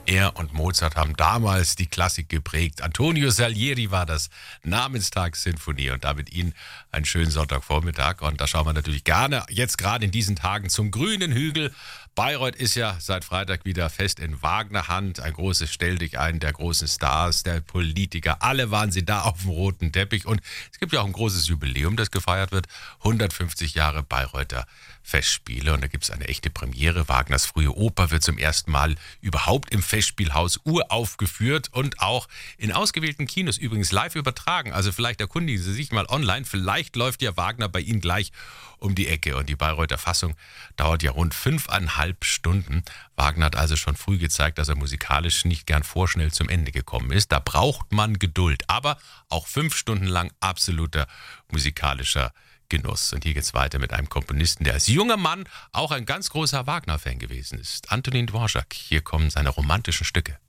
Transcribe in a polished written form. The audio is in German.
Er und Mozart haben damals die Klassik geprägt. Antonio Salieri war das, Namenstagssinfonie, und damit Ihnen einen schönen Sonntagvormittag. Und da schauen wir natürlich gerne jetzt gerade in diesen Tagen zum grünen Hügel. Bayreuth ist ja seit Freitag wieder fest in Wagner-Hand. Ein großes Stelldichein der großen Stars, der Politiker. Alle waren sie da auf dem roten Teppich. Und es gibt ja auch ein großes Jubiläum, das gefeiert wird. 150 Jahre Bayreuther Festspiele. Und da gibt es eine echte Premiere. Wagners frühe Oper wird zum ersten Mal überhaupt im Festspielhaus uraufgeführt und auch in ausgewählten Kinos übrigens live übertragen. Also vielleicht erkundigen Sie sich mal online. Vielleicht läuft ja Wagner bei Ihnen gleich um die Ecke. Und die Bayreuther Fassung dauert ja rund 5,5 Stunden. Wagner hat also schon früh gezeigt, dass er musikalisch nicht gern vorschnell zum Ende gekommen ist. Da braucht man Geduld. Aber auch 5 Stunden lang absoluter musikalischer Genuss. Und hier geht's weiter mit einem Komponisten, der als junger Mann auch ein ganz großer Wagner-Fan gewesen ist. Antonin Dvorak. Hier kommen seine romantischen Stücke.